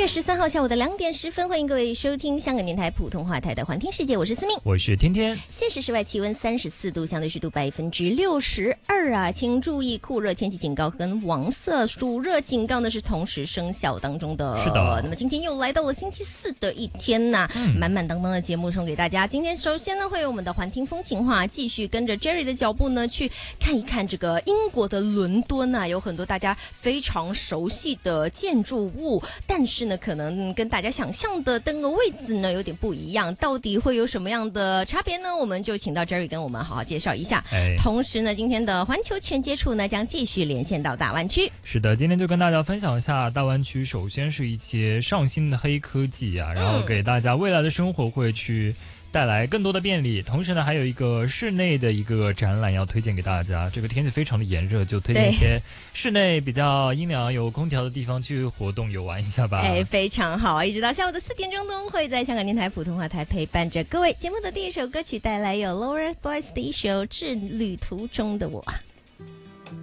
月13号下午的2点10分，欢迎各位收听香港电台普通话台的《环听世界》，我是思敏， 我是天天。 现时室外气温34度，相对湿度62%啊，请注意酷热天气警告跟黄色暑热警告呢是同时生效当中的。 是的。 那么今天又来到了星期四的一天呐，满满当当的节目送给大家。今天首先呢会有我们的环听风情话，继续跟着 Jerry 的脚步呢去看一看这个英国的伦敦啊，有很多大家非常熟悉的建筑物，但是呢可能跟大家想象的那个位置呢有点不一样，到底会有什么样的差别呢？我们就请到 Jerry 跟我们好好介绍一下。同时呢，今天的环球全接触呢将继续连线到大湾区。 是的，今天就跟大家分享一下大湾区，首先是一些上新的黑科技啊，然后给大家未来的生活会去带来更多的便利。同时呢，还有一个室内的一个展览要推荐给大家。这个天气非常的炎热，就推荐一些室内比较阴凉有空调的地方去活动游玩一下吧。 非常好，一直到下午的4点钟都会在香港电台普通话台陪伴着各位。节目的第一首歌曲带来有 Laura Boys 的一首《致旅途中的我》。